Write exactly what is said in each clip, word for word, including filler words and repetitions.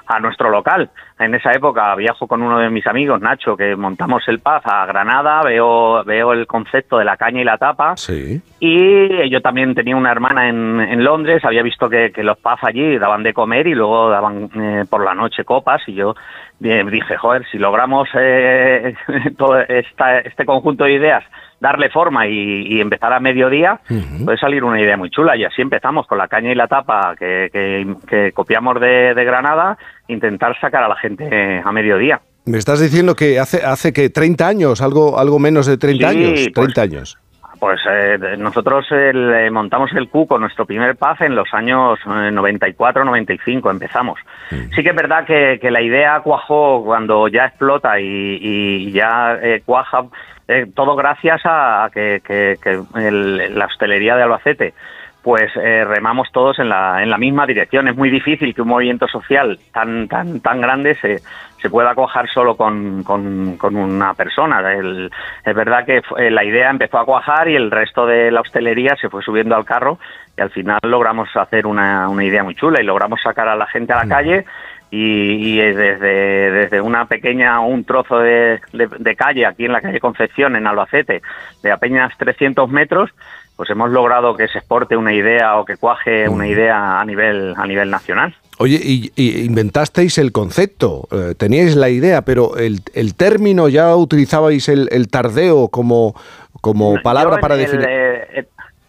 a nuestro local. En esa época viajo con uno de mis amigos, Nacho, que montamos el pub a Granada, veo veo el concepto de la caña y la tapa, sí. Y yo también tenía una hermana en, en Londres, había visto que, que los pubs allí daban de comer y luego daban eh, por la noche copas, y yo eh, dije, joder, si logramos eh, todo esta, este conjunto de ideas, darle forma y, y empezar a mediodía, uh-huh. puede salir una idea muy chula. Y así empezamos con la caña y la tapa que, que, que copiamos de, de Granada, intentar sacar a la gente a mediodía. Me estás diciendo que hace hace que treinta años, algo algo menos de treinta sí, años, treinta pues, años. Pues eh, nosotros el, montamos el Q con nuestro primer pub en los años eh, noventa y cuatro noventa y cinco, empezamos. Uh-huh. Sí que es verdad que, que la idea cuajó cuando ya explota y, y ya eh, cuaja, eh, todo gracias a, a que, que, que el, la hostelería de Albacete, pues eh, remamos todos en la en la misma dirección. Es muy difícil que un movimiento social tan tan tan grande se se pueda cuajar solo con, con, con una persona. El, es verdad que fue, la idea empezó a cuajar y el resto de la hostelería se fue subiendo al carro, y al final logramos hacer una, una idea muy chula y logramos sacar a la gente a la calle. Y, y desde, desde una pequeña, un trozo de, de, de calle aquí en la calle Concepción, en Albacete, de apenas trescientos metros, pues hemos logrado que se exporte una idea o que cuaje una idea a nivel a nivel nacional. Oye, y, y inventasteis el concepto, eh, teníais la idea, pero el, el término, ¿ya utilizabais el, el tardeo como, como palabra para el, definir? Eh,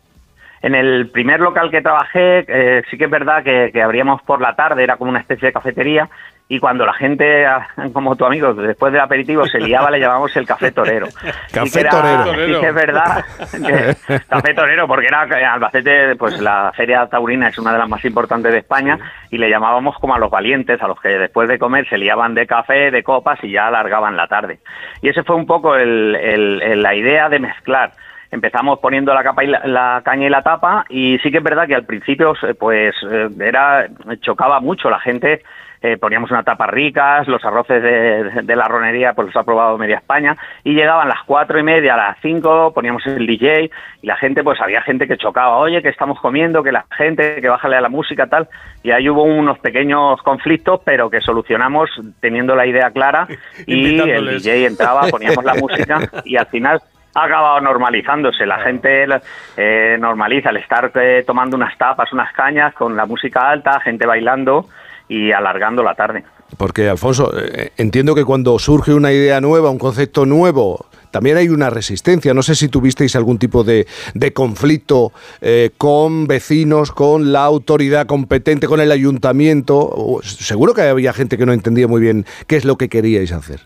En el primer local que trabajé, eh, sí que es verdad que, que abríamos por la tarde, era como una especie de cafetería, y cuando la gente, como tu amigo, después del aperitivo se liaba, le llamábamos el café torero. Café era, torero. Sí que es verdad, que, café torero, porque era Albacete, pues la feria taurina es una de las más importantes de España, y le llamábamos como a los valientes, a los que después de comer se liaban de café, de copas, y ya alargaban la tarde. Y ese fue un poco el, el, el, la idea de mezclar. Empezamos poniendo la capa y la, la caña y la tapa, y sí que es verdad que al principio pues era chocaba mucho la gente. Eh, poníamos unas tapas ricas, los arroces de, de la ronería pues los ha probado media España, y llegaban las cuatro y media, a las cinco, poníamos el D J, y la gente, pues había gente que chocaba, oye, que estamos comiendo, que la gente, que bájale a la música, tal, y ahí hubo unos pequeños conflictos, pero que solucionamos teniendo la idea clara, y el D J entraba, poníamos la música, y al final ha acabado normalizándose. La gente eh, normaliza el estar eh, tomando unas tapas, unas cañas, con la música alta, gente bailando y alargando la tarde. Porque, Alfonso, eh, entiendo que cuando surge una idea nueva, un concepto nuevo, también hay una resistencia. No sé si tuvisteis algún tipo de, de conflicto eh, con vecinos, con la autoridad competente, con el ayuntamiento. Seguro que había gente que no entendía muy bien qué es lo que queríais hacer.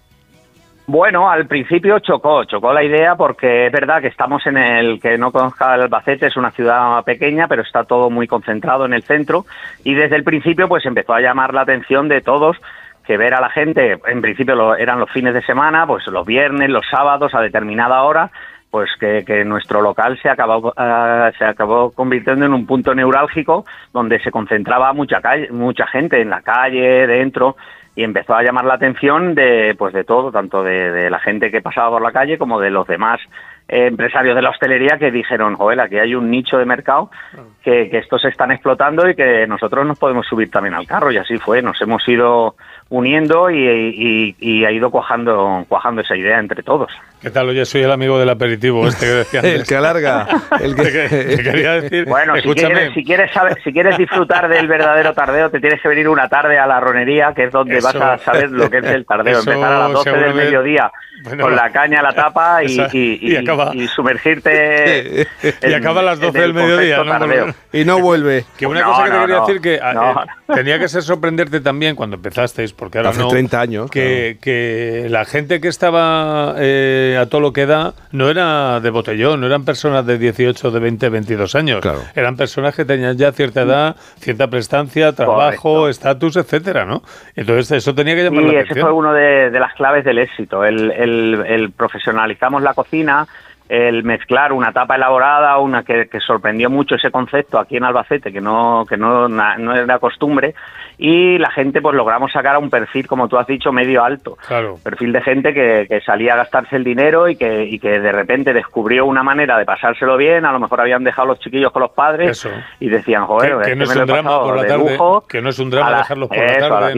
Bueno, al principio chocó, chocó la idea, porque es verdad que estamos en el, que no conozca Albacete, es una ciudad pequeña, pero está todo muy concentrado en el centro, y desde el principio pues empezó a llamar la atención de todos, que ver a la gente, en principio lo, eran los fines de semana, pues los viernes, los sábados, a determinada hora, pues que, que nuestro local se acabó, uh, se acabó convirtiendo en un punto neurálgico donde se concentraba mucha calle, mucha gente en la calle, dentro, y empezó a llamar la atención de pues de todo, tanto de, de la gente que pasaba por la calle como de los demás eh, empresarios de la hostelería, que dijeron, joder, aquí hay un nicho de mercado que, que estos se están explotando y que nosotros nos podemos subir también al carro, y así fue, nos hemos ido uniendo y, y, y ha ido cuajando, cuajando esa idea entre todos. ¿Qué tal? Oye, soy el amigo del aperitivo este que decía antes. El que alarga. El que... Te quería decir, bueno, si escúchame. quieres, si, quieres saber, si quieres disfrutar del verdadero tardeo, te tienes que venir una tarde a la ronería, que es donde eso, vas a saber lo que es el tardeo. Empezar a las doce del mediodía, bueno, con la caña a la tapa y, esa, y, y, y, acaba, y sumergirte en, y acaba a las doce del mediodía, ¿no? Y no vuelve. Que una no, cosa que te no, quería no, decir que no. eh, tenía que ser sorprenderte también cuando empezasteis, porque ahora hace no, treinta años, que, claro. que la gente que estaba eh, a todo lo que da no era de botellón, no eran personas de dieciocho, de veinte, veintidós años, claro. Eran personas que tenían ya cierta edad, cierta prestancia, trabajo, estatus, etcétera, ¿no? Entonces eso tenía que llamar sí, la atención. atención. Ese fue uno de, de las claves del éxito, el, el, el profesionalizamos la cocina, el mezclar una tapa elaborada, una que, que sorprendió mucho ese concepto aquí en Albacete, que no que no, no era costumbre, y la gente pues logramos sacar a un perfil, como tú has dicho, medio alto. Claro. Perfil de gente que, que salía a gastarse el dinero y que, y que de repente descubrió una manera de pasárselo bien, a lo mejor habían dejado los chiquillos con los padres. Eso. Y decían, joder, que, que es no que es me un lo he drama pasado por la de tarde, lujo, que no es un drama la, dejarlos por eso, la tarde.